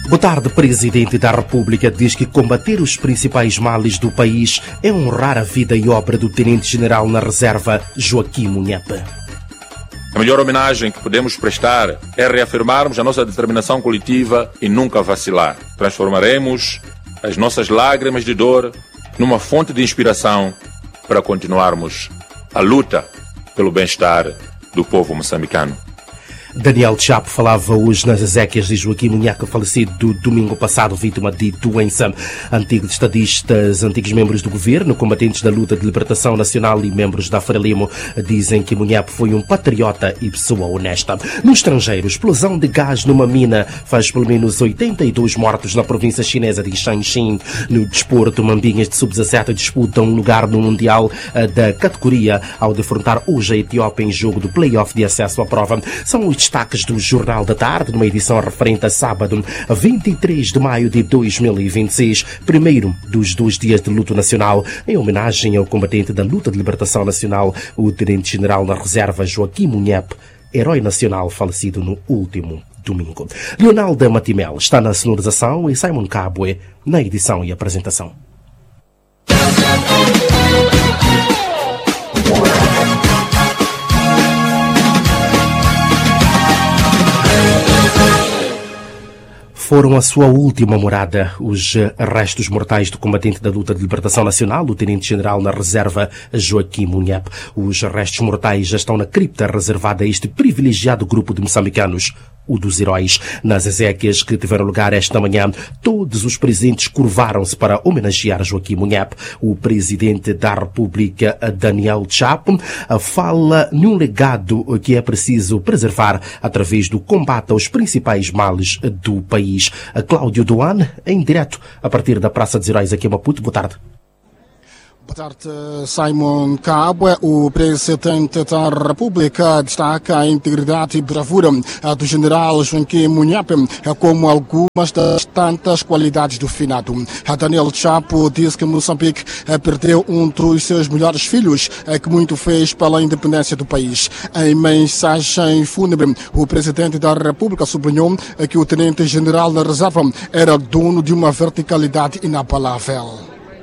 Boa tarde, Presidente da República diz que combater os principais males do país é honrar a vida e obra do Tenente-General na Reserva, Joaquim Munhepe. A melhor homenagem que podemos prestar é reafirmarmos a nossa determinação coletiva e nunca vacilar. Transformaremos as nossas lágrimas de dor numa fonte de inspiração para continuarmos a luta pelo bem-estar do povo moçambicano. Daniel Chapo falava hoje nas exéquias de Joaquim Munhepe, falecido domingo passado, vítima de doença. Antigos estadistas, antigos membros do governo, combatentes da luta de libertação nacional e membros da Frelimo dizem que Munhepe foi um patriota e pessoa honesta. No estrangeiro, explosão de gás numa mina faz pelo menos 82 mortos na província chinesa de Shanxi. No desporto, Mambinhas de Sub-17 disputam um lugar no Mundial da categoria ao defrontar hoje a Etiópia em jogo do play-off de acesso à prova. São os destaques do Jornal da Tarde, numa edição referente a sábado, 23 de maio de 2026, primeiro dos 2 dias de luto nacional, em homenagem ao combatente da luta de libertação nacional, o Tenente-General na Reserva, Joaquim Munhepe, herói nacional falecido no último domingo. Leonalda Matimel está na sonorização e Simon Cabwe na edição e apresentação. Foram a sua última morada os restos mortais do combatente da luta de libertação nacional, o Tenente-General na Reserva, Joaquim Munhepe. Os restos mortais já estão na cripta reservada a este privilegiado grupo de moçambicanos, o dos heróis. Nas exéquias que tiveram lugar esta manhã, todos os presentes curvaram-se para homenagear Joaquim Munhepe. O Presidente da República, Daniel Chapo, fala num legado que é preciso preservar através do combate aos principais males do país. Cláudio Duan, em direto a partir da Praça dos Heróis aqui em Maputo. Boa tarde. Boa tarde, Simon Cabwe. O Presidente da República destaca a integridade e bravura do General Joaquim Munhepe como algumas das tantas qualidades do finado. Daniel Chapo diz que Moçambique perdeu um dos seus melhores filhos, que muito fez pela independência do país. Em mensagem fúnebre, o Presidente da República sublinhou que o Tenente-General da Reserva era dono de uma verticalidade inabalável.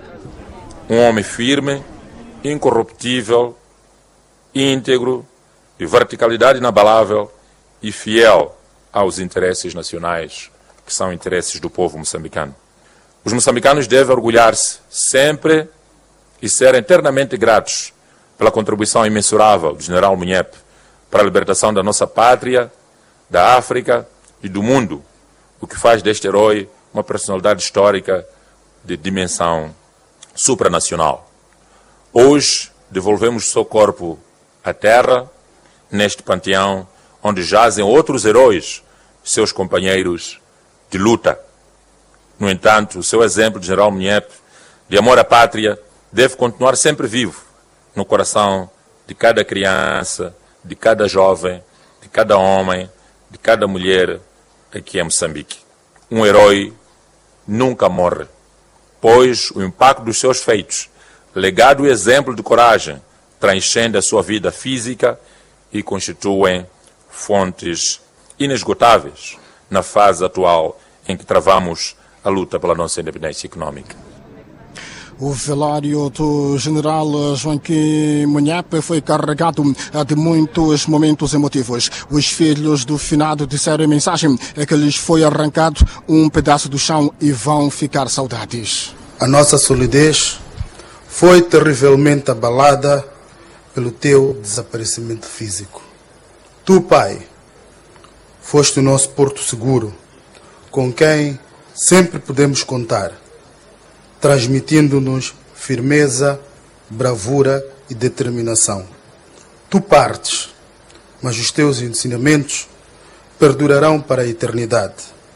Um homem firme, incorruptível, íntegro, de verticalidade inabalável e fiel aos interesses nacionais, que são interesses do povo moçambicano. Os moçambicanos devem orgulhar-se sempre e ser eternamente gratos pela contribuição imensurável do General Munhepe para a libertação da nossa pátria, da África e do mundo, o que faz deste herói uma personalidade histórica de dimensão supranacional. Hoje devolvemos seu corpo à terra, neste panteão onde jazem outros heróis, seus companheiros de luta. No entanto, o seu exemplo de General Munhepe, de amor à pátria, deve continuar sempre vivo no coração de cada criança, de cada jovem, de cada homem, de cada mulher aqui em Moçambique. Um herói nunca morre, pois o impacto dos seus feitos, legado e exemplo de coragem, transcende a sua vida física e constituem fontes inesgotáveis na fase atual em que travamos a luta pela nossa independência econômica. O velório do General Joaquim Munhepe foi carregado de muitos momentos emotivos. Os filhos do finado disseram em mensagem que lhes foi arrancado um pedaço do chão e vão ficar saudades. A nossa solidez foi terrivelmente abalada pelo teu desaparecimento físico. Tu, Pai, foste o nosso porto seguro, com quem sempre podemos contar, transmitindo-nos firmeza, bravura e determinação. Tu partes, mas os teus ensinamentos perdurarão para a eternidade.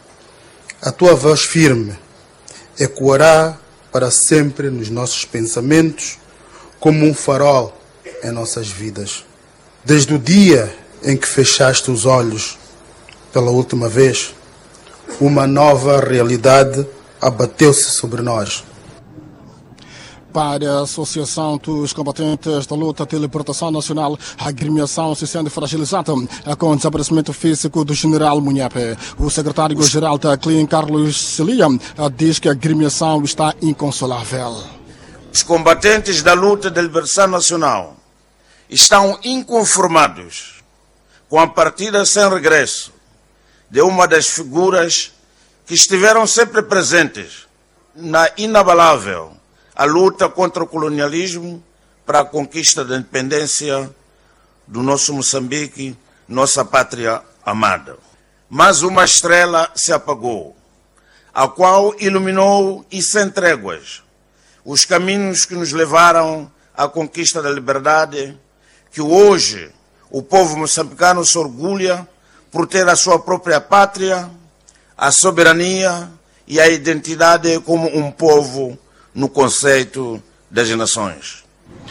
A tua voz firme ecoará para sempre nos nossos pensamentos como um farol em nossas vidas. Desde o dia em que fechaste os olhos pela última vez, uma nova realidade abateu-se sobre nós. Para a Associação dos Combatentes da Luta de Libertação Nacional, a agremiação se sente fragilizada com o desaparecimento físico do general Munhepe. O secretário-geral da CLIN, Carlos Celia, diz que a agremiação está inconsolável. Os combatentes da luta de libertação nacional estão inconformados com a partida sem regresso de uma das figuras que estiveram sempre presentes na inabalável a luta contra o colonialismo para a conquista da independência do nosso Moçambique, nossa pátria amada. Mas uma estrela se apagou, a qual iluminou e sem tréguas os caminhos que nos levaram à conquista da liberdade, que hoje o povo moçambicano se orgulha por ter a sua própria pátria, a soberania e a identidade como um povo no conceito das nações.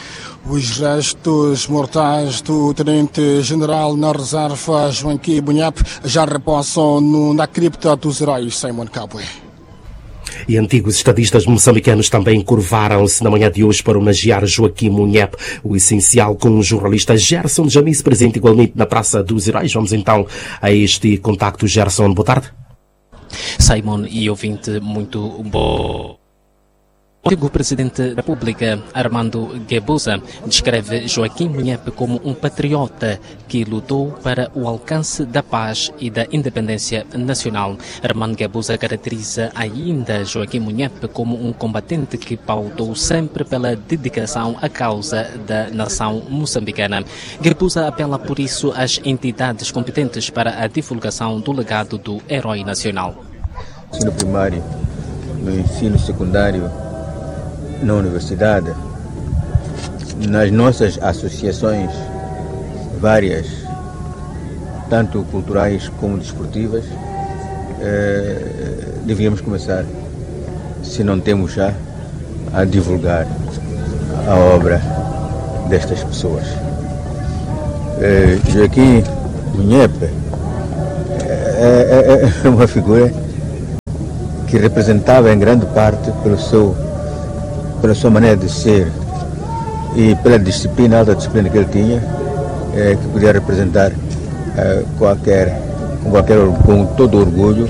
Os restos mortais do tenente-general na reserva Joaquim Munhepe já repousam na cripta dos heróis Simon Kabwe. E antigos estadistas moçambicanos também curvaram-se na manhã de hoje para homenagear Joaquim Munhepe, o essencial, com o jornalista Gerson Jamis, presente igualmente na Praça dos Heróis. Vamos então a este contacto. Gerson, boa tarde. Simon e ouvinte, muito bom. O antigo presidente da República, Armando Guebuza, descreve Joaquim Munhepe como um patriota que lutou para o alcance da paz e da independência nacional. Armando Guebuza caracteriza ainda Joaquim Munhepe como um combatente que pautou sempre pela dedicação à causa da nação moçambicana. Guebuza apela por isso às entidades competentes para a divulgação do legado do herói nacional. No ensino primário, no ensino secundário, na universidade, nas nossas associações várias, tanto culturais como desportivas, devíamos começar, se não temos já, a divulgar a obra destas pessoas. Joaquim Munhepe é uma figura que representava em grande parte pela sua maneira de ser e pela disciplina, alta disciplina que ele tinha, que podia representar com todo orgulho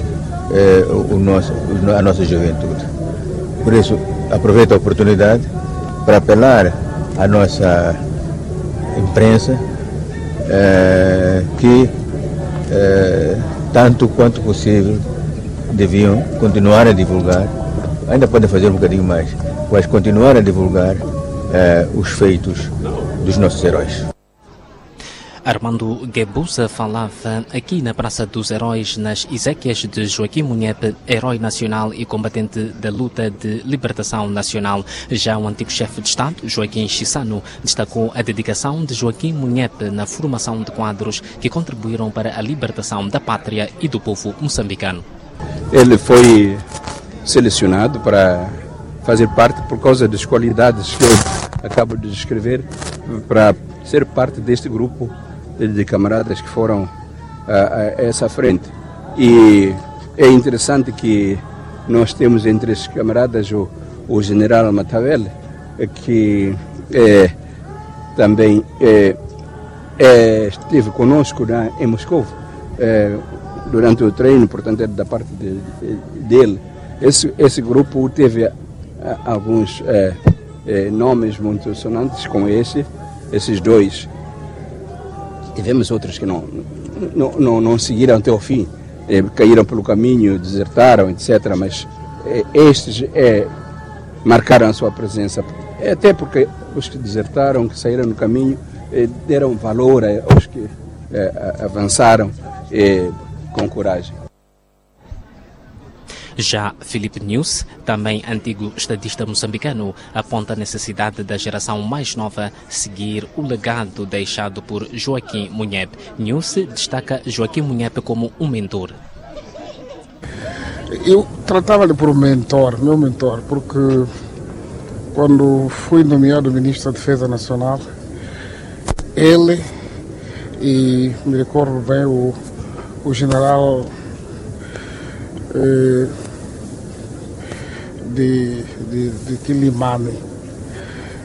a nossa juventude. Por isso, aproveito a oportunidade para apelar à nossa imprensa que, tanto quanto possível, deviam continuar a divulgar, ainda podem fazer um bocadinho mais, mas continuar a divulgar os feitos dos nossos heróis. Armando Guebuza falava aqui na Praça dos Heróis, nas exéquias de Joaquim Munhepe, herói nacional e combatente da luta de libertação nacional. Já o antigo chefe de Estado, Joaquim Chissano, destacou a dedicação de Joaquim Munhepe na formação de quadros que contribuíram para a libertação da pátria e do povo moçambicano. Ele foi selecionado para fazer parte por causa das qualidades que eu acabo de descrever, para ser parte deste grupo de camaradas que foram a essa frente. E é interessante que nós temos entre esses camaradas o general Matavel, que também esteve conosco em Moscou durante o treino, portanto, da parte dele. Esse grupo teve alguns nomes muito sonantes, como esses dois. Tivemos outros que não seguiram até o fim, caíram pelo caminho, desertaram, etc. Mas estes marcaram a sua presença, até porque os que desertaram, que saíram no caminho, deram valor aos que avançaram com coragem. Já Filipe Nunes, também antigo estadista moçambicano, aponta a necessidade da geração mais nova seguir o legado deixado por Joaquim Munhepe. Nunes destaca Joaquim Munhepe como um mentor. Eu tratava-lhe por meu mentor, porque quando fui nomeado ministro da Defesa Nacional, ele, e me recordo bem, o general de Quilimane,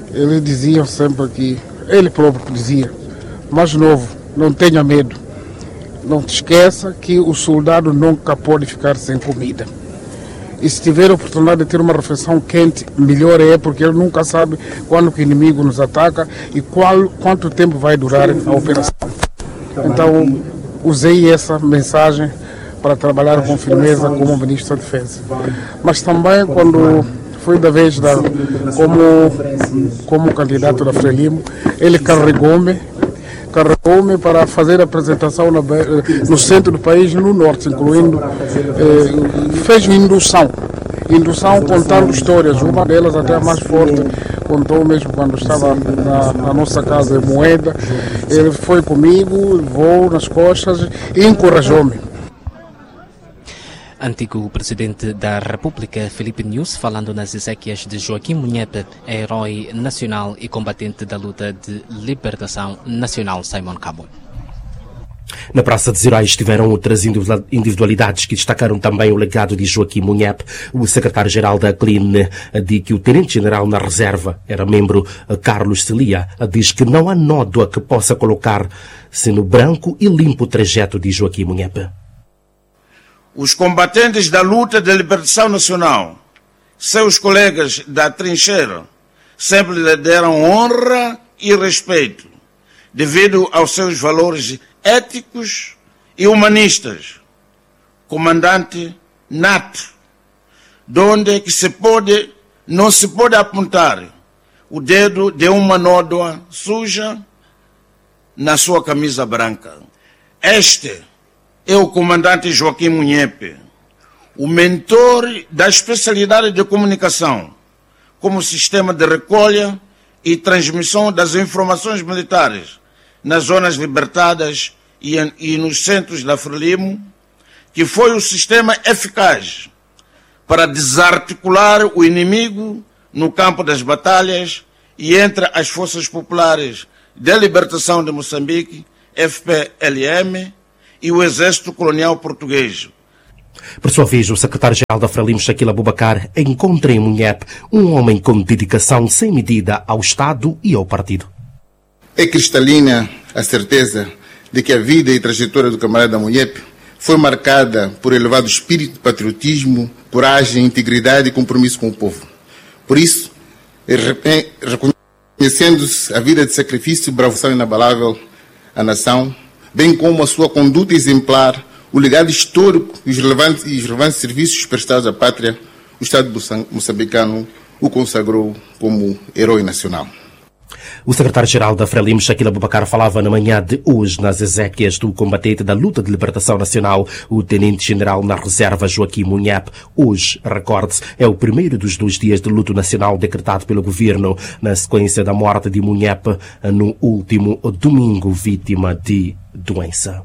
Eles diziam sempre que, ele próprio dizia, mais novo, não tenha medo. Não te esqueça que o soldado nunca pode ficar sem comida. E se tiver a oportunidade de ter uma refeição quente, melhor é, porque ele nunca sabe quando o inimigo nos ataca e quanto tempo vai durar a operação. Então, usei essa mensagem para trabalhar com firmeza como Ministro da Defesa. Mas também, quando foi da vez como candidato da Frelimo, ele carregou-me para fazer a apresentação no centro do país e no norte, incluindo, fez indução contando histórias, uma delas até a mais forte, contou mesmo quando estava na nossa casa em Moeda. Ele foi comigo, levou nas costas e encorajou-me. Antigo presidente da República, Filipe Nunes, falando nas exéquias de Joaquim Munhepe, herói nacional e combatente da luta de libertação nacional, Simon Cabo. Na Praça dos Heróis estiveram outras individualidades que destacaram também o legado de Joaquim Munhepe. O secretário-geral da CLIN diz que o tenente-general na reserva, era membro Carlos Celia, diz que não há nódoa que possa colocar-se no branco e limpo trajeto de Joaquim Munhepe. Os combatentes da luta de libertação nacional, seus colegas da trincheira, sempre lhe deram honra e respeito, devido aos seus valores éticos e humanistas. Comandante nato, donde que não se pode apontar o dedo de uma nódoa suja na sua camisa branca. Este é o comandante Joaquim Munhepe, o mentor da especialidade de comunicação, como sistema de recolha e transmissão das informações militares nas zonas libertadas e nos centros da Frelimo, que foi o sistema eficaz para desarticular o inimigo no campo das batalhas e entre as Forças Populares de Libertação de Moçambique, FPLM, e o Exército Colonial Português. Por sua vez, o secretário-geral da Frelimo, Shaquille Abubakar, encontra em Munhepe um homem com dedicação sem medida ao Estado e ao partido. É cristalina a certeza de que a vida e trajetória do camarada Munhepe foi marcada por elevado espírito de patriotismo, coragem, integridade e compromisso com o povo. Por isso, reconhecendo-se a vida de sacrifício e bravura inabalável à nação, bem como a sua conduta exemplar, o legado histórico e os relevantes serviços prestados à pátria, o Estado moçambicano o consagrou como herói nacional. O secretário-geral da Frelimo, Shaquille Abubakar, falava na manhã de hoje nas exéquias do combatente da luta de libertação nacional, o tenente-general na reserva Joaquim Munhepe. Hoje, recorde-se, é o primeiro dos 2 dias de luto nacional decretado pelo governo na sequência da morte de Munhepe no último domingo, vítima de doença.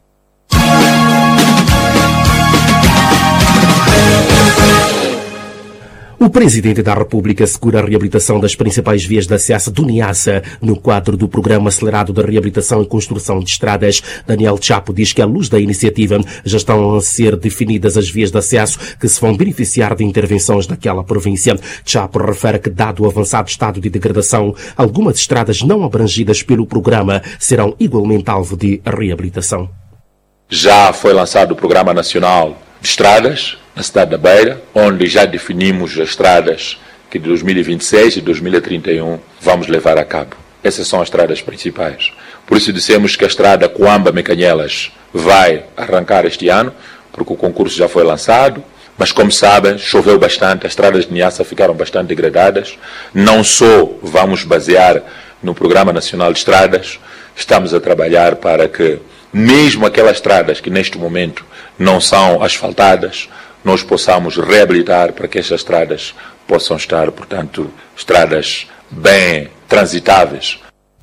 O Presidente da República assegura a reabilitação das principais vias de acesso do Niassa no quadro do Programa Acelerado de Reabilitação e Construção de Estradas. Daniel Chapo diz que, à luz da iniciativa, já estão a ser definidas as vias de acesso que se vão beneficiar de intervenções daquela província. Chapo refere que, dado o avançado estado de degradação, algumas estradas não abrangidas pelo programa serão igualmente alvo de reabilitação. Já foi lançado o Programa Nacional de Estradas, na cidade da Beira, onde já definimos as estradas que de 2026 e 2031 vamos levar a cabo. Essas são as estradas principais. Por isso dissemos que a estrada Coamba-Mecanhelas vai arrancar este ano, porque o concurso já foi lançado, mas como sabem, choveu bastante, as estradas de Niassa ficaram bastante degradadas. Não só vamos basear no Programa Nacional de Estradas, estamos a trabalhar para que mesmo aquelas estradas que neste momento não são asfaltadas, nós possamos reabilitar para que estas estradas possam estar, portanto, estradas bem transitáveis.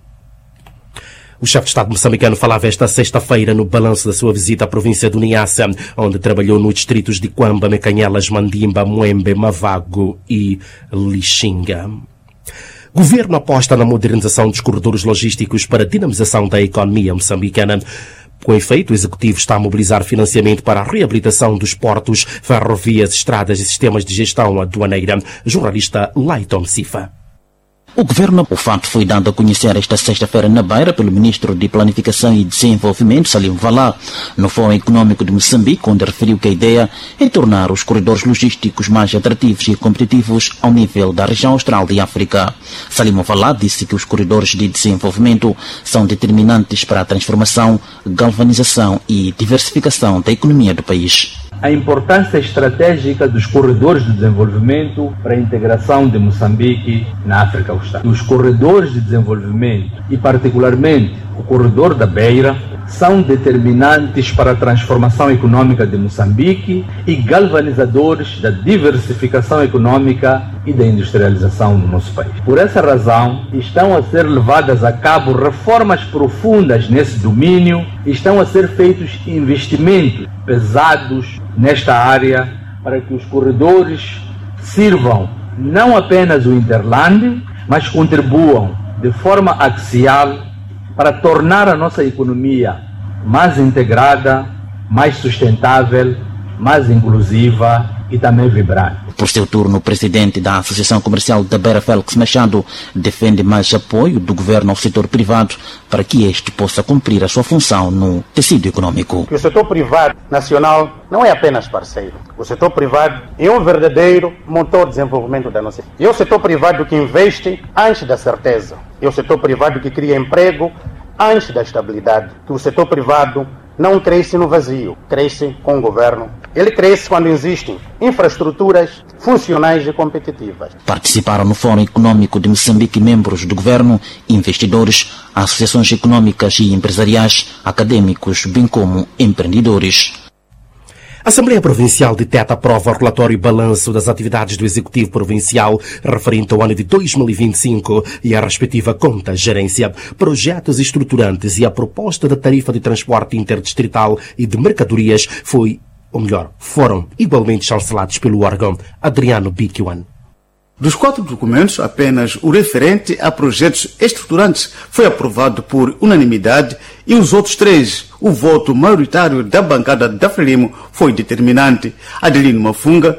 O chefe de Estado moçambicano falava esta sexta-feira no balanço da sua visita à província do Niassa, onde trabalhou nos distritos de Coamba, Mecanhelas, Mandimba, Moembe, Mavago e Lixinga. Governo aposta na modernização dos corredores logísticos para a dinamização da economia moçambicana. Com efeito, o Executivo está a mobilizar financiamento para a reabilitação dos portos, ferrovias, estradas e sistemas de gestão aduaneira. Jornalista Laiton Sifa. O fato foi dado a conhecer esta sexta-feira na Beira pelo Ministro de Planificação e Desenvolvimento, Salim Valá, no Fórum Econômico de Moçambique, onde referiu que a ideia é tornar os corredores logísticos mais atrativos e competitivos ao nível da região austral de África. Salim Valá disse que os corredores de desenvolvimento são determinantes para a transformação, galvanização e diversificação da economia do país. A importância estratégica dos corredores de desenvolvimento para a integração de Moçambique na África Austral. Os corredores de desenvolvimento, e particularmente o corredor da Beira, são determinantes para a transformação econômica de Moçambique e galvanizadores da diversificação econômica e da industrialização do nosso país. Por essa razão, estão a ser levadas a cabo reformas profundas nesse domínio, estão a ser feitos investimentos pesados nesta área para que os corredores sirvam não apenas o Interland, mas contribuam de forma axial para tornar a nossa economia mais integrada, mais sustentável, mais inclusiva e também vibrante. Por seu turno, o presidente da Associação Comercial da Beira, Félix Machado, defende mais apoio do governo ao setor privado para que este possa cumprir a sua função no tecido econômico. O setor privado nacional não é apenas parceiro. O setor privado é um verdadeiro motor de desenvolvimento da nossa economia. É o setor privado que investe antes da certeza. É o setor privado que cria emprego antes da estabilidade. Que o setor privado não cresce no vazio, cresce com o governo. Ele cresce quando existem infraestruturas funcionais e competitivas. Participaram no Fórum Econômico de Moçambique membros do governo, investidores, associações econômicas e empresariais, acadêmicos, bem como empreendedores. A Assembleia Provincial de Teta aprova o relatório e balanço das atividades do Executivo Provincial referente ao ano de 2025 e a respectiva conta gerência, projetos estruturantes e a proposta da tarifa de transporte interdistrital e de mercadorias foram igualmente chancelados pelo órgão. Adriano Bikiwan. Dos 4 documentos, apenas o referente a projetos estruturantes foi aprovado por unanimidade e os outros 3, o voto maioritário da bancada da Frelimo foi determinante. Adelino Mafunga